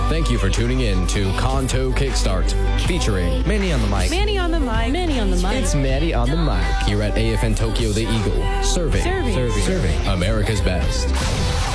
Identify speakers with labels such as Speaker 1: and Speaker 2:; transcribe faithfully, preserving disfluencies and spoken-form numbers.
Speaker 1: Thank you for tuning in to Kanto Kickstart, featuring
Speaker 2: Manny on the mic.
Speaker 3: Manny on the mic.
Speaker 4: Manny on the mic.
Speaker 2: It's Manny on the mic.
Speaker 1: here at A F N Tokyo The Eagle, serving,
Speaker 3: Serving.
Speaker 1: serving, serving America's best.